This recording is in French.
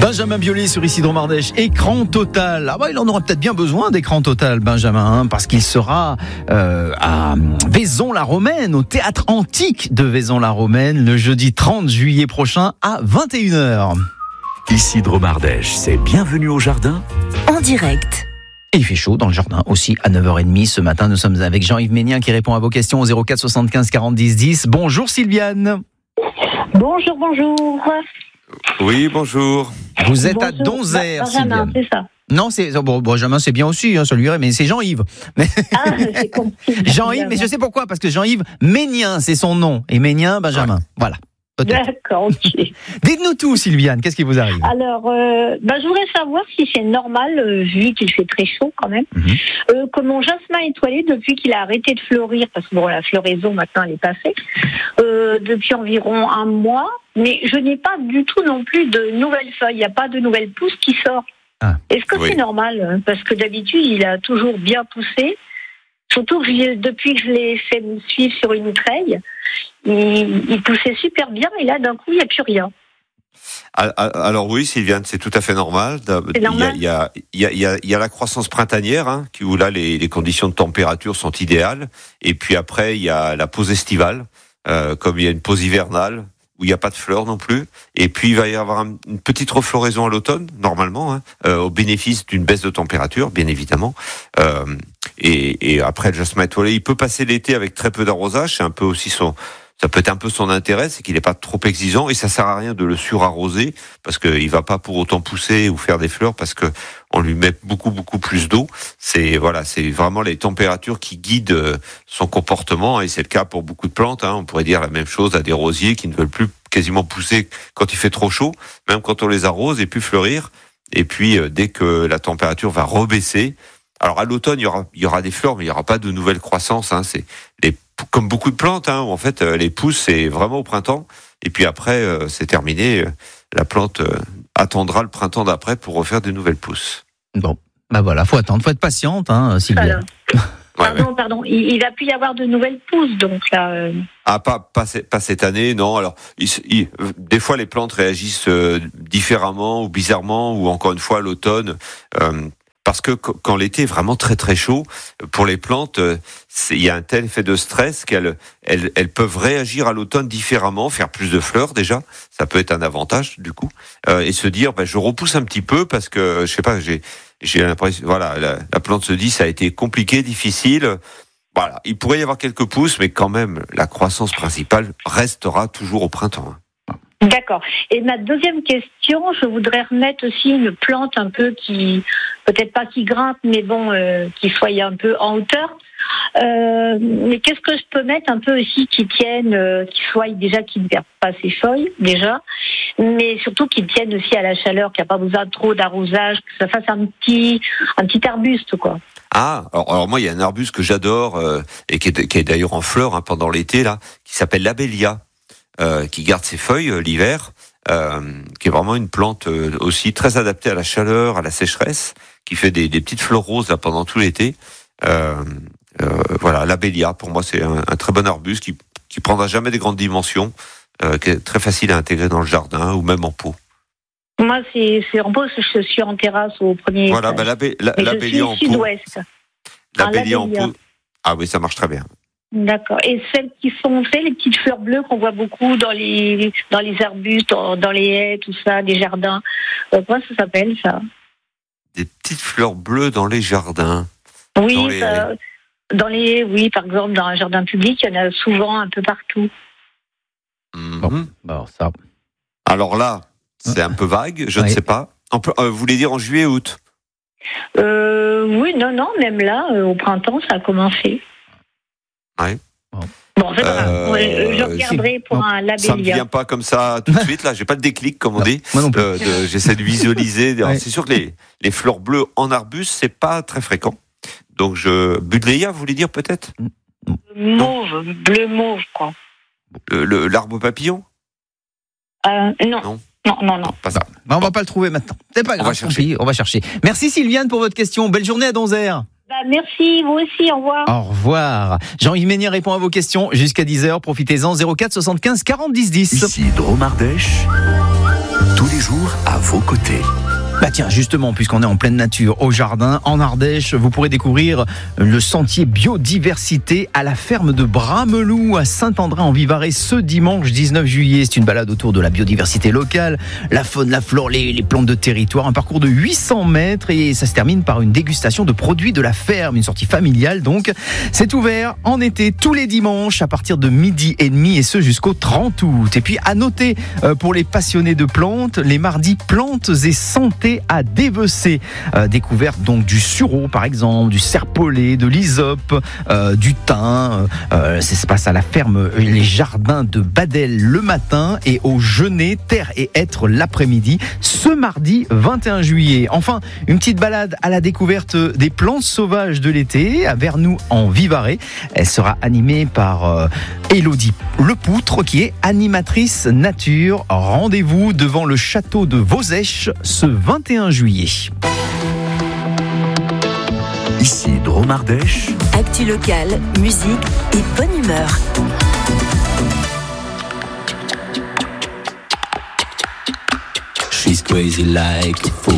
Benjamin Biolay sur Isidro Mardèche, écran total. Ah bah, il en aura peut-être bien besoin d'écran total, Benjamin, parce qu'il sera à Vaison-la-Romaine, au théâtre antique de Vaison-la-Romaine, le jeudi 30 juillet prochain à 21h. Isidro Mardèche, c'est Bienvenue au Jardin en direct. Et il fait chaud dans le jardin aussi à 9h30 ce matin. Nous sommes avec Jean-Yves Ménien qui répond à vos questions au 04 75 40 10 10. Bonjour Sylviane. Bonjour. Oui, bonjour. Vous êtes à Donzère, Benjamin, Sylviane. c'est ça. Non, c'est Benjamin, c'est bien aussi, ça lui irait, mais c'est Jean-Yves. Mais Ah, j'ai compris. Jean-Yves, mais je sais pourquoi, parce que Jean-Yves Ménien, c'est son nom, et Ménien, Benjamin. Ouais. Voilà. D'accord, ok. Dites-nous tout, Sylviane, qu'est-ce qui vous arrive? Alors, je voudrais savoir si c'est normal, vu qu'il fait très chaud quand même, que mon jasmin étoilé, depuis qu'il a arrêté de fleurir, parce que la floraison maintenant elle est passée, depuis environ un mois, mais je n'ai pas du tout non plus de nouvelles feuilles, il n'y a pas de nouvelles pousses qui sortent. Ah. Est-ce que c'est normal? Parce que d'habitude, il a toujours bien poussé. Surtout que depuis que je l'ai fait me suivre sur une treille, il poussait super bien et là, d'un coup, il n'y a plus rien. Alors oui, Sylviane, c'est tout à fait normal. C'est normal. Il y a la croissance printanière, où là, les conditions de température sont idéales. Et puis après, il y a la pause estivale, comme il y a une pause hivernale, où il n'y a pas de fleurs non plus. Et puis, il va y avoir une petite refloraison à l'automne, normalement, au bénéfice d'une baisse de température, bien évidemment. Et après, le jasmin étoilé, il peut passer l'été avec très peu d'arrosage. C'est un peu aussi ça peut être un peu son intérêt, c'est qu'il n'est pas trop exigeant et ça sert à rien de le surarroser parce qu'il va pas pour autant pousser ou faire des fleurs parce que on lui met beaucoup plus d'eau. C'est vraiment les températures qui guident son comportement et c'est le cas pour beaucoup de plantes. On pourrait dire la même chose à des rosiers qui ne veulent plus quasiment pousser quand il fait trop chaud, même quand on les arrose et puis fleurir. Et puis dès que la température va rebaisser. Alors à l'automne, il y aura des fleurs, mais il n'y aura pas de nouvelles croissances. C'est comme beaucoup de plantes, où en fait les pousses c'est vraiment au printemps, et puis après c'est terminé. La plante attendra le printemps d'après pour refaire de nouvelles pousses. Bon, voilà, faut attendre, faut être patiente, Sylviane. Pardon. Il va plus y avoir de nouvelles pousses, donc là. Pas cette année, non. Alors, des fois les plantes réagissent différemment ou bizarrement, ou encore une fois à l'automne. Parce que quand l'été est vraiment très très chaud, pour les plantes, il y a un tel effet de stress qu'elles peuvent réagir à l'automne différemment, faire plus de fleurs déjà, ça peut être un avantage du coup, et se dire je repousse un petit peu parce que je sais pas, j'ai l'impression, la plante se dit ça a été compliqué, difficile. Voilà, il pourrait y avoir quelques pousses, mais quand même la croissance principale restera toujours au printemps. D'accord. Et ma deuxième question, je voudrais remettre aussi une plante un peu qui, peut-être pas qui grimpe, mais qui soit un peu en hauteur. Mais qu'est-ce que je peux mettre un peu aussi qui tienne, qui ne perd pas ses feuilles déjà, mais surtout qui tienne aussi à la chaleur, qui n'a pas besoin de trop d'arrosage, que ça fasse un petit arbuste, quoi. Ah, alors moi il y a un arbuste que j'adore et qui est d'ailleurs en fleurs pendant l'été là, qui s'appelle l'abélia. Qui garde ses feuilles l'hiver, qui est vraiment une plante aussi très adaptée à la chaleur, à la sécheresse, qui fait des petites fleurs roses là, pendant tout l'été. L'abélia, pour moi, c'est un très bon arbuste qui prendra jamais des grandes dimensions, qui est très facile à intégrer dans le jardin ou même en pot. Moi, c'est en pot, je suis en terrasse au premier étage. Voilà, l'abélia en pot. Sud-ouest. L'abélia en pot. Ah oui, ça marche très bien. D'accord. Et celles qui sont les petites fleurs bleues qu'on voit beaucoup dans les arbustes, dans les haies, tout ça, des jardins. Comment ça s'appelle ça? Des petites fleurs bleues dans les jardins. Oui, oui, par exemple, dans un jardin public, il y en a souvent un peu partout. Ça. Alors là, c'est un peu vague, je ne sais pas. Vous voulez dire en juillet, août? Oui, non, même là, au printemps, ça a commencé. Ouais. Bon, je regarderai pour un labellia. Ça me vient pas comme ça tout de suite, là. J'ai pas de déclic, comme on dit. Moi non plus. J'essaie de visualiser. C'est sûr que les fleurs bleues en arbuste, c'est pas très fréquent. Donc, Buddleia, vous voulez dire peut-être? Mauve, bleu mauve, quoi. L'arbre papillon? Non. Non. Pas ça. On va pas le trouver maintenant. C'est pas grave. On va chercher. Merci Sylviane pour votre question. Belle journée à Donzère. Merci, vous aussi, au revoir. Au revoir. Jean-Yves Ménien répond à vos questions jusqu'à 10h. Profitez-en, 04 75 40 10 10. Isidro Mardèche, tous les jours à vos côtés. Bah tiens, justement, puisqu'on est en pleine nature, au jardin, en Ardèche, vous pourrez découvrir le sentier biodiversité à la ferme de Bramelou à Saint-André-en-Vivarais ce dimanche 19 juillet. C'est une balade autour de la biodiversité locale, la faune, la flore, les plantes de territoire, un parcours de 800 mètres et ça se termine par une dégustation de produits de la ferme, une sortie familiale donc. C'est ouvert en été tous les dimanches à partir de 12h30 et ce jusqu'au 30 août. Et puis à noter pour les passionnés de plantes, les mardis plantes et santé à Dévecé. Découverte donc du sureau par exemple, du serpolet, de l'hysope, du thym. Ça se passe à la ferme Les Jardins de Badel le matin et au Genêt, terre et hêtre l'après-midi, ce mardi 21 juillet. Enfin, une petite balade à la découverte des plantes sauvages de l'été à Vernoux en Vivarais. Elle sera animée par Élodie Lepoutre qui est animatrice nature. Rendez-vous devant le château de Vauzèche ce 21 juillet. Ici Drôme Ardèche. Actu locale, musique et bonne humeur. She's crazy like a fool.